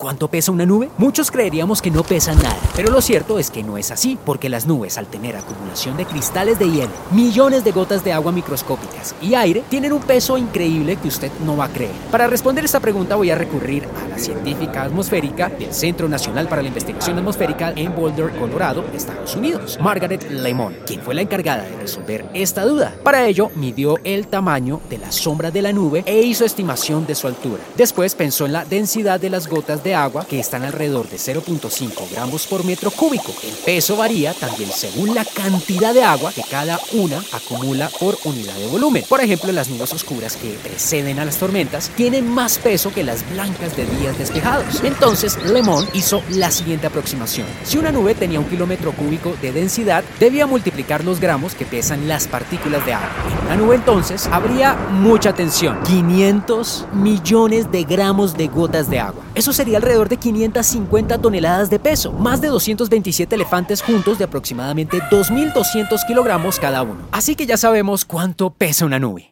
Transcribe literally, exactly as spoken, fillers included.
¿Cuánto pesa una nube? Muchos creeríamos que no pesa nada, pero lo cierto es que no es así, porque las nubes, al tener acumulación de cristales de hielo, millones de gotas de agua microscópicas y aire, tienen un peso increíble que usted no va a creer. Para responder esta pregunta voy a recurrir a la científica atmosférica del Centro Nacional para la Investigación Atmosférica en Boulder, Colorado, Estados Unidos, Margaret Lemon, quien fue la encargada de resolver esta duda. Para ello, midió el tamaño de la sombra de la nube e hizo estimación de su altura. Después pensó en la densidad de las gotas de agua, que están alrededor de cero punto cinco gramos por metro cúbico. El peso varía también según la cantidad de agua que cada una acumula por unidad de volumen. Por ejemplo, las nubes oscuras que preceden a las tormentas tienen más peso que las blancas de días despejados. Entonces, Lemon hizo la siguiente aproximación. Si una nube tenía un kilómetro cúbico de densidad, debía multiplicar los gramos que pesan las partículas de agua. En una nube entonces habría mucha tensión, quinientos millones de gramos de gotas de agua. Eso sería alrededor de quinientas cincuenta toneladas de peso, más de doscientos veintisiete elefantes juntos de aproximadamente dos mil doscientos kilogramos cada uno. Así que ya sabemos cuánto pesa una nube.